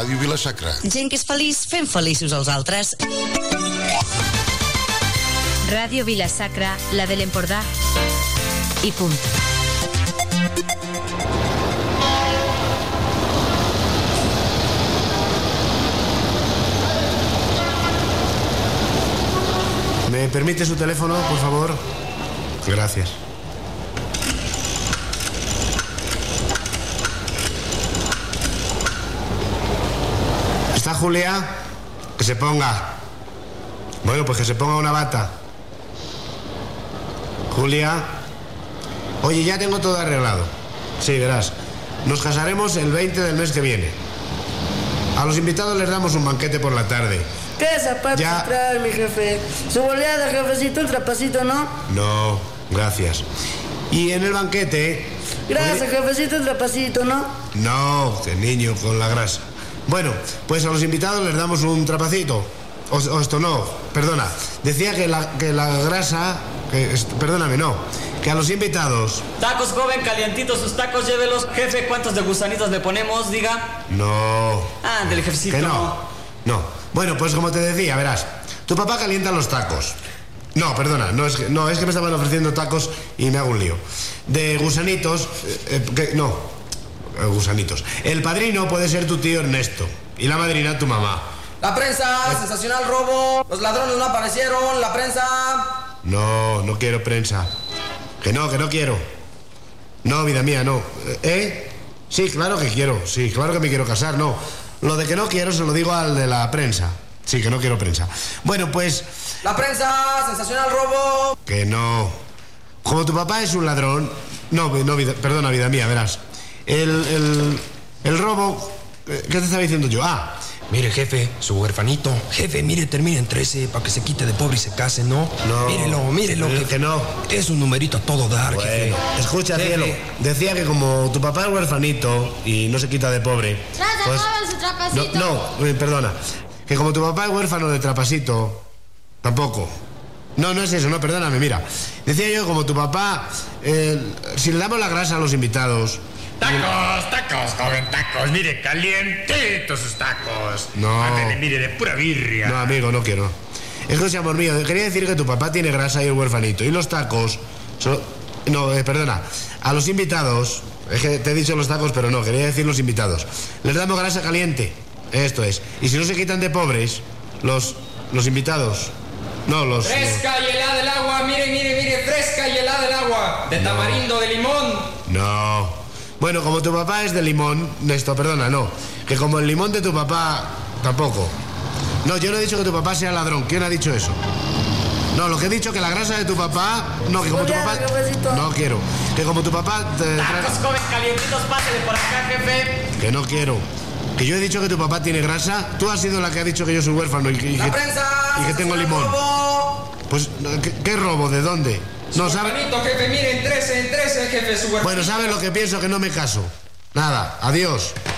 Ràdio Vila-sacra. Gent que és feliç fent feliços els altres. Ràdio Vila-sacra, la de l'Empordà. I punt. ¿Me permite su teléfono, por favor? Gracias. ¿Está Julia? Que se ponga. Bueno, pues que se ponga una bata. Julia. Oye, ya tengo todo arreglado. Sí, verás. Nos casaremos el 20 del mes que viene. A los invitados les damos un banquete por la tarde. ¿Qué zapatos trae, mi jefe? Su boleada, jefecito, un trapacito, ¿no? No, gracias. Y en el banquete... Gracias, jefecito, un trapacito, ¿no? No, este niño con la grasa. Bueno, pues a los invitados les damos un trapacito. O esto no, perdona. Decía que la grasa... perdóname, no. Que a los invitados... Tacos, joven, calientitos sus tacos, llévelos. Jefe, ¿cuántos de gusanitos le ponemos? Diga. No. Ah, del jefecito. Que no. Bueno, pues como te decía, verás. Tu papá calienta los tacos. No, perdona, es que me estaban ofreciendo tacos y me hago un lío. De gusanitos... gusanitos. El padrino puede ser tu tío Ernesto. Y la madrina tu mamá. La prensa, sensacional robo. Los ladrones no aparecieron, la prensa. No quiero prensa. Que no quiero. No, vida mía, no. Sí, claro que quiero. Sí, claro que me quiero casar, no. Lo de que no quiero se lo digo al de la prensa. Sí, que no quiero prensa. Bueno, pues... La prensa, sensacional robo. Que no. Como tu papá es un ladrón... Perdona, vida mía, verás. El robo... ¿Qué te estaba diciendo yo? Mire, jefe, su huerfanito. Jefe, mire, termine en 13 para que se quite de pobre y se case, ¿no? No. Mírelo. Que no. Es un numerito a todo dar, bueno, jefe. Escucha, jefe. Cielo. Decía que como tu papá es huerfanito y no se quita de pobre... Pues, su trapacito. Perdona. Que como tu papá es huérfano de trapacito... Tampoco. No es eso, no, perdóname, mira. Decía yo, como tu papá... si le damos la grasa a los invitados... Tacos, joven, tacos. Mire, calientitos sus tacos. No. Ándale, mire, de pura birria. No, amigo, no quiero. Escucha, amor mío, quería decir que tu papá tiene grasa y es huérfanito. Y los tacos... perdona. A los invitados... Es que te he dicho los tacos, pero no, quería decir los invitados. Les damos grasa caliente. Esto es. Y si no se quitan de pobres, los invitados... Fresca y helada el agua, mire, fresca y helada el agua. De tamarindo, de limón. No. Bueno, como tu papá es de limón, que como el limón de tu papá, tampoco. No, yo no he dicho que tu papá sea ladrón. ¿Quién ha dicho eso? No, lo que he dicho que la grasa de tu papá... No, que como tu papá... No quiero. Que como tu papá... Tacos, joven, calientitos, pásale por acá, jefe. Que no quiero. Que yo he dicho que tu papá tiene grasa. Tú has sido la que ha dicho que yo soy huérfano y que tengo limón. Robo. Pues, ¿qué robo? ¿De dónde? No, ¿sabes? Jefe, mire, en 13, jefe, su huérfano. Bueno, ¿sabes lo que pienso? Que no me caso. Nada, adiós.